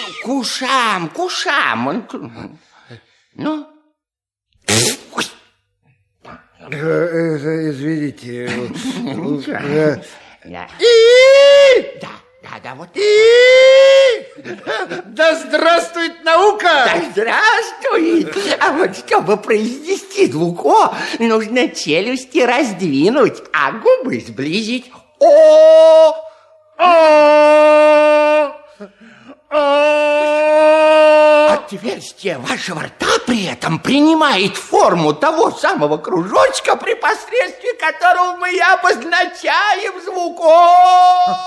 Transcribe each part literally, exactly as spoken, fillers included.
К ушам, к ушам. Он... Ну? Извините. Да, да, да, вот. Да здравствует наука! Да здравствует! А вот чтобы произнести звук О, нужно челюсти раздвинуть, а губы сблизить. О! О! О! Отверстие вашего рта при этом принимает форму того самого кружочка, при посредстве которого мы и обозначаем звук О.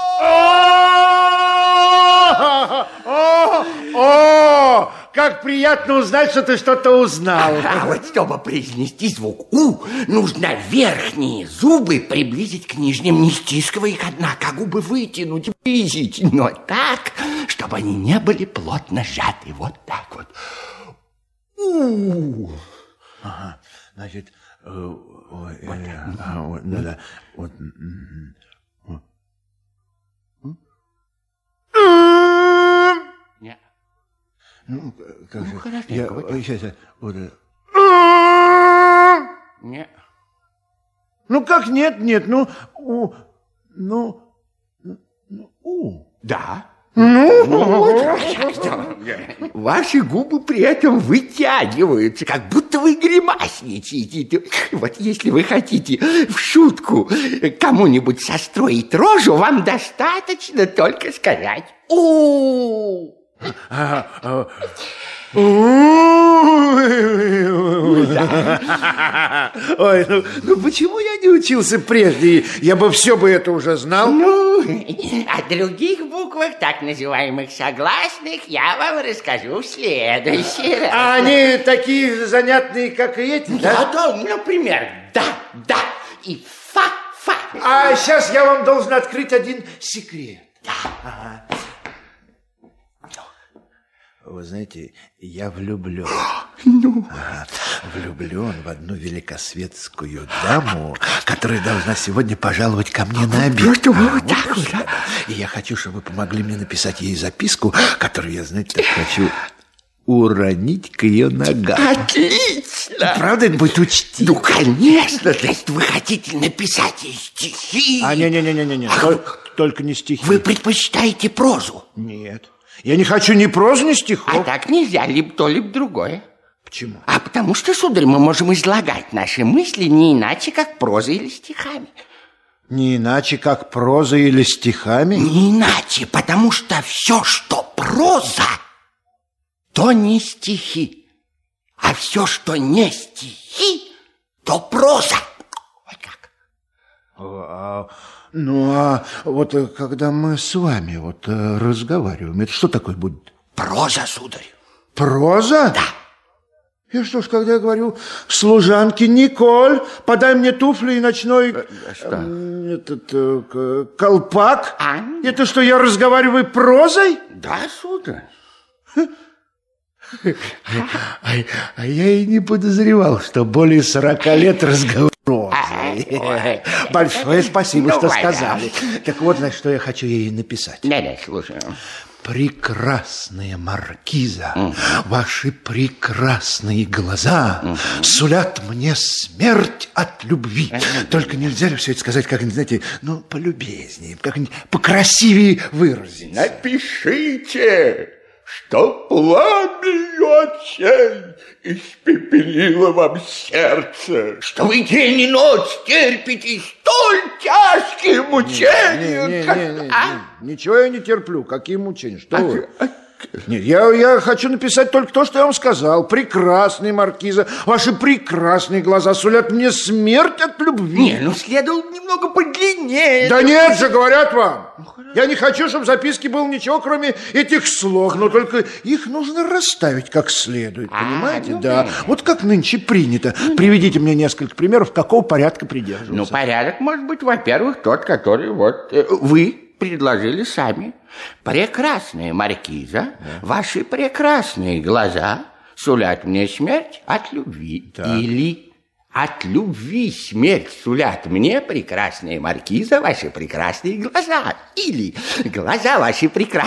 О! О! Как приятно узнать, что ты что-то узнал. А вот чтобы произнести звук У, нужно верхние зубы приблизить к нижним, не стискивая их, однако, а губы вытянуть, близить, но так, чтобы они не были плотно сжаты. Вот так вот. У. Ага, значит, э, ой, э, вот, а, вот, ну да, вот. Нет. Ну, как ну же? хорошо. Я, Вот. сейчас, вот. Нет. Ну, как нет, нет, ну, у, ну, ну, у. Да. Ну, Вот. Ваши губы при этом вытягиваются, как будто вы гримасничаете. Вот если вы хотите в шутку кому-нибудь состроить рожу, вам достаточно только сказать «У». А, а, ой, ну, ну почему я не учился прежде? Я бы все бы это уже знал. Ну, о других буквах, так называемых согласных, я вам расскажу в следующий раз. А они такие занятные, как и эти, да? Да, да, например, да, да и фа, фа. А сейчас я вам должен открыть один секрет. Да. Ага. Вы знаете, я влюблен. Ну? Ага. Влюблен в одну великосветскую даму, которая должна сегодня пожаловать ко мне на обед. Просто вы А, вот так вот, да? И я хочу, чтобы вы помогли мне написать ей записку, которую я, знаете, так хочу уронить к ее ногам. Отлично! Правда, это будет учтиво? Ну, конечно, то есть вы хотите написать ей стихи. А, не-не-не-не-не, только, только не стихи. Вы предпочитаете прозу? Нет. Я не хочу ни прозы, ни стихов. А так нельзя, либо то, либо другое. Почему? А потому что, сударь, мы можем излагать наши мысли не иначе, как прозой или стихами. Не иначе, как прозой или стихами? Не иначе, потому что все, что проза, то не стихи. А все, что не стихи, то проза. Вот как. А, ну, а вот когда мы с вами вот разговариваем, это что такое будет? Проза, сударь. Проза? Да. И что ж, когда я говорю служанке: Николь, подай мне туфли и ночной э, что? э, этот э, колпак, А? это что, я разговариваю прозой? Да, сударь. А, а я и не подозревал, что более сорока лет разговор. Большое спасибо, Ну, что ладно. сказали. Так вот, значит, что я хочу ей написать. Да-да, слушаю. Прекрасная маркиза, угу. Ваши прекрасные глаза угу. Сулят мне смерть от любви. Угу. Только нельзя ли все это сказать как-нибудь, знаете, ну, полюбезнее, как-нибудь покрасивее выразить? Напишите, что пламя очей испепелило вам сердце, что вы день и ночь терпите столь тяжкие мучения. Не, не, как... не, не, не, а? Ничего я не терплю. Какие мучения? Что а, вы? А... Нет, я, я хочу написать только то, что я вам сказал. Прекрасный маркиза, ваши прекрасные глаза сулят мне смерть от любви. Не, ну следовало немного подлиннее. Да нет же, говорят вам. Ну, я не хочу, чтобы в записке было ничего, кроме этих слов, но только их нужно расставить как следует, а, понимаете? Ну, да, ну, вот как нынче принято. Приведите мне несколько примеров, какого порядка придерживаться. Ну, порядок может быть, во-первых, тот, который вот э, вы предложили сами. Прекрасная маркиза, да. Ваши прекрасные глаза сулят мне смерть от любви. Да. Или от любви смерть сулят мне прекрасная маркиза, ваши прекрасные глаза. Или глаза ваши прекрасные.